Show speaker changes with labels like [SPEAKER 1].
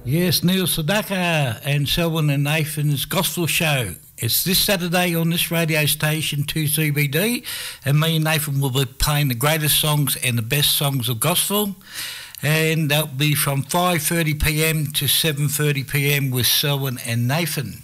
[SPEAKER 1] Yes, Neil Sedaka and Selwyn and Nathan's Gospel Show. It's this Saturday on this radio station, 2CBD, and me and Nathan will be playing the greatest songs and the best songs of gospel. And that'll be from 5:30pm to 7:30pm with Selwyn and Nathan.